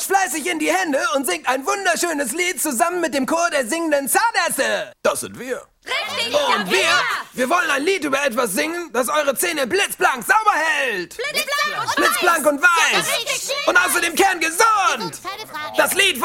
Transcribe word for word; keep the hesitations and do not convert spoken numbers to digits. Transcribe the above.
fleißig in die Hände und singt ein wunderschönes Lied zusammen mit dem Chor der singenden Zahnärzte. Das sind wir. Richtig, Und ja, wir, wir wollen ein Lied über etwas singen, das eure Zähne blitzblank sauber hält. Blitzblank und Blitzblank und weiß. Ja, richtig. Und außerdem kerngesund. Keine Frage. Das Lied